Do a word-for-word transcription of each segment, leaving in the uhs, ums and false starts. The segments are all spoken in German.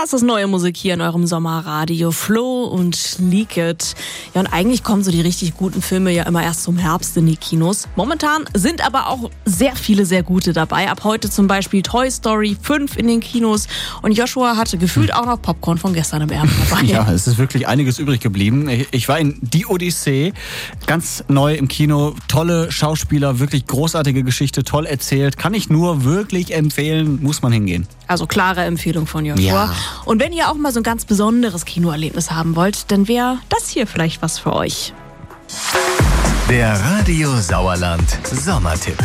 Das ist neue Musik hier in eurem Sommerradio. Flo und Leak It. Ja, und eigentlich kommen so die richtig guten Filme ja immer erst zum Herbst in die Kinos. Momentan sind aber auch sehr viele sehr gute dabei. Ab heute zum Beispiel Toy Story fünf in den Kinos. Und Joshua hatte gefühlt auch noch Popcorn von gestern im Erben dabei. Ja, es ist wirklich einiges übrig geblieben. Ich war in Die Odyssee, ganz neu im Kino. Tolle Schauspieler, wirklich großartige Geschichte, toll erzählt. Kann ich nur wirklich empfehlen, muss man hingehen. Also klare Empfehlung von Joshua. Ja. Und wenn ihr auch mal so ein ganz besonderes Kinoerlebnis haben wollt, dann wäre das hier vielleicht was für euch. Der Radio Sauerland Sommertipp.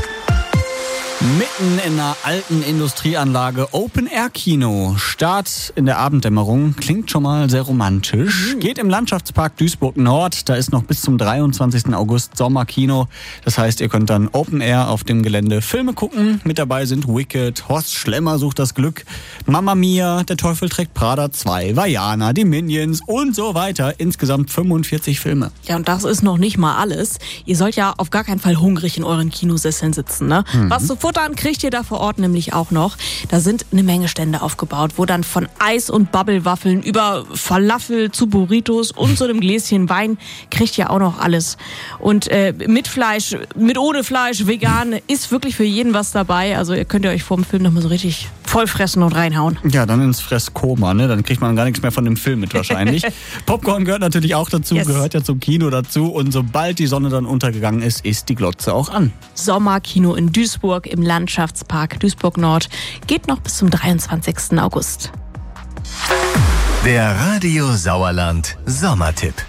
Mitten in einer alten Industrieanlage, Open-Air-Kino. Start in der Abenddämmerung, klingt schon mal sehr romantisch. Mhm. Geht im Landschaftspark Duisburg-Nord, da ist noch bis zum dreiundzwanzigsten August Sommerkino. Das heißt, ihr könnt dann Open-Air auf dem Gelände Filme gucken. Mit dabei sind Wicked, Horst Schlemmer sucht das Glück, Mamma Mia, Der Teufel trägt Prada zwei, Vaiana, die Minions und so weiter. Insgesamt fünfundvierzig Filme. Ja, und das ist noch nicht mal alles. Ihr sollt ja auf gar keinen Fall hungrig in euren Kinosesseln sitzen, ne? Mhm. Was sofort Futtern kriegt ihr da vor Ort nämlich auch noch. Da sind eine Menge Stände aufgebaut, wo dann von Eis- und Bubblewaffeln über Falafel zu Burritos und so einem Gläschen Wein kriegt ihr auch noch alles. Und äh, mit Fleisch, mit ohne Fleisch, vegan, ist wirklich für jeden was dabei. Also ihr könnt ihr euch vor dem Film nochmal so richtig vollfressen und reinhauen. Ja, dann ins Fresskoma, ne? Dann kriegt man gar nichts mehr von dem Film mit wahrscheinlich. Popcorn gehört natürlich auch dazu, yes. Gehört ja zum Kino dazu. Und sobald die Sonne dann untergegangen ist, ist die Glotze auch an. Sommerkino in Duisburg im Landschaftspark Duisburg-Nord geht noch bis zum dreiundzwanzigsten August. Der Radio Sauerland Sommertipp.